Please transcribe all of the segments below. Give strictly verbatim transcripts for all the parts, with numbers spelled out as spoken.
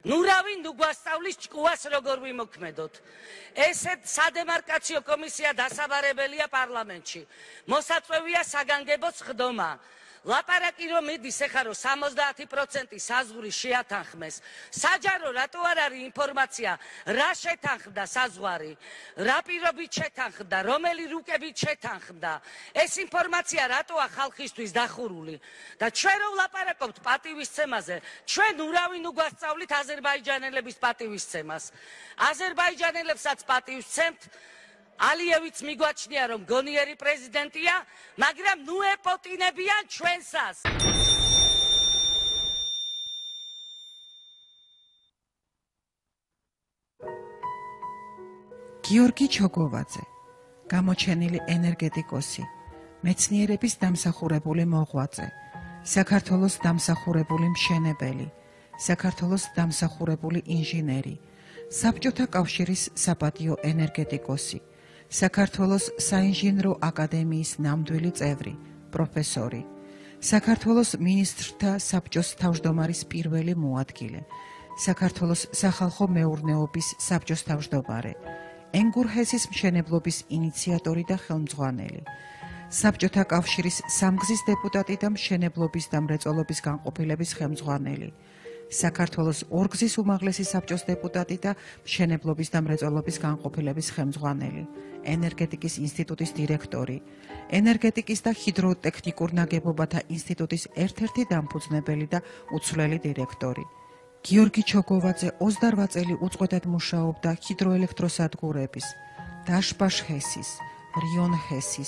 ნურავი ნუ გვასწავლის ჭკუას როგორ ვიმოქმედოთ. ესეთ სადემარკაციო კომისია დასაბარებელია პარლამენტში. მოსაწვევია საგანგებო სხდომა. ლაპარაკი რომ მიდის ეხლა რომ სამოცდაათი პროცენტი საზღვარი შეათანხმეს. საჯარო რატო არ არის ინფორმაცია რა შეთანხმდა საზღვარი, რა პირობით შეთანხმდა, რომელი რუკებით შეთანხმდა. ეს ინფორმაცია რატოა ხალხისთვის დახურული და ჩვენ რომ ვლაპარაკობთ პატივისცემაზე, ჩვენ ურავინ უგვასწავლით აზერბაიჯანელების პატივისცემას. აზერბაიჯანელებსაც პატივისცემთ. ალიევიც მიგვაჩნია რომ გონიერი პრეზიდენტია, მაგრამ ნუ ეპოტინებიან ჩვენსას. გიორგი ჩოგოვაძე, გამოჩენილი ენერგეტიკოსი, მეცნიერების დამსახურებული მოღვაწე, საქართველოს დამსახურებული მშენებელი, საქართველოს დამსახურებული ინჟინერი, საბჭოთა კავშირის საპატიო ენერგეტიკოსი, საქართველოს საინჟინრო აკადემიის ნამდვილი წევრი, პროფესორი, საქართველოს მინისტრთა საბჭოს თავმჯდომარის პირველი მოადგილე, საქართველოს სახალხო მეურნეობის საბჭოს თავმჯდომარე, ენგურჰესის მშენებლობის ინიციატორი და ხელმძღვანელი, საბჭოთა კავშირის სამგზის დეპუტატი და მშენებლობის და მრეწველობის განყოფილების ხელმძღვანელი, საქართველოს ორგზის უმაღლესი საბჭოს დეპუტატი და მშენებლობის და მრეწველობის განყოფილების ხელმძღვანელი, ენერგეტიკის ინსტიტუტის დირექტორი, ენერგეტიკის და ჰიდროტექნიკურ ნაგებობათა ინსტიტუტის ერთ-ერთი დამფუძნებელი და უცვლელი დირექტორი. გიორგი ჩოგოვაძე ოცდარვა წელი უწყვეტად მუშაობდა ჰიდროელექტროსადგურების, დაშპაშ-ჰესის, რიონ-ჰესის,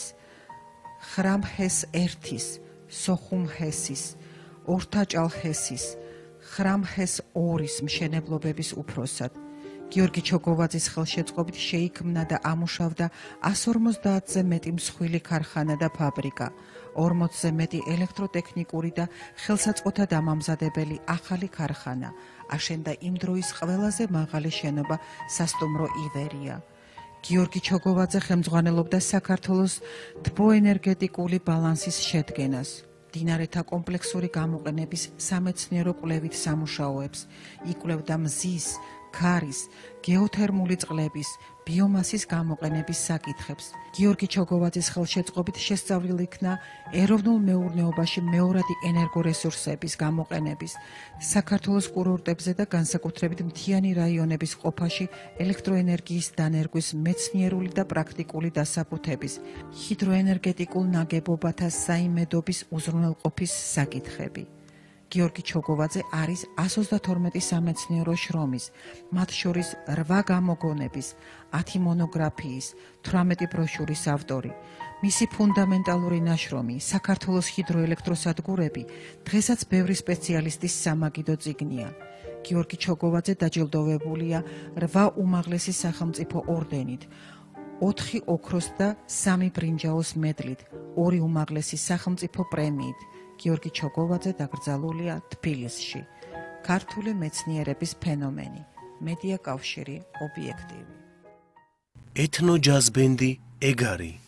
ხრამ-ჰეს ერთის, სოხუმ-ჰესის, ორთაჭალ-ჰესის, ხრამ-ჰეს ორის მშენებლობების უფროსად. გიორგი ჩოგოვაძის ხელშეწყობით შეიქმნა და ამუშავდა εκατს ორმოცდაათზე მეტი მსხვილი ქარხანა და ფაბრიკა, ორმოცზე მეტი ელექტროტექნიკური და ხელსაწყოთა დამამზადებელი ახალი ქარხანა, აშენდა იმ დროის ყველაზე მაღალი შენობა სასტუმრო ივერია. გიორგი ჩოგოვაძე ხელმძღვანელობდა საქართველოს თბოენერგეტიკული ბალანსის შედგენას, მდინარეთა კომპლექსური გამოყენების სამეცნიერო კვლევით სამუშაოებს, იკვლევდა მზის, ქარის, გეოთერმული წყლების, ბიომასის გამოყენების საკითხებს. გიორგი ჩოგოვაძის ხელშეწყობით შესწავლილი იქნა ეროვნულ მეურნეობაში მეორადი ენერგორესურსების გამოყენების, საქართველოს კურორტებზე და განსაკუთრებით მთიანი რაიონების ყოფაში ელექტროენერგიის დანერგვის მეცნიერული და პრაქტიკული დასაბუთების, ჰიდროენერგეტიკულ ნაგებობათა საიმედობის უზრუნველყოფის საკითხები. გიორგი ჩოგოვაძე არის εκατს ოცდათორმეტი სამეცნიერო შრომის, მათ შორის რვა გამოგონების, ათი მონოგრაფიის, თვრამეტი ბროშურის ავტორი. მისი ფუნდამენტალური ნაშრომი საქართველოს ჰიდროელექტროსადგურები დღესაც ბევრი სპეციალისტის სამაგიდო წიგნია. გიორგი ჩოგოვაძე დაჯილდოვებულია რვა უმაღლესი სახელმწიფო ორდენით, ოთხი ოქროს და სამი ბრინჯაოს მედლით, ორი უმაღლესი სახელმწიფო პრემიით. გიორგი ჩოგოვაძე დაკრძალულია თბილისში. ქართული მეცნიერების ფენომენი, მედია კავშირი, ობიექტივი. ეთნო ჯაზ ბენდი ეგარი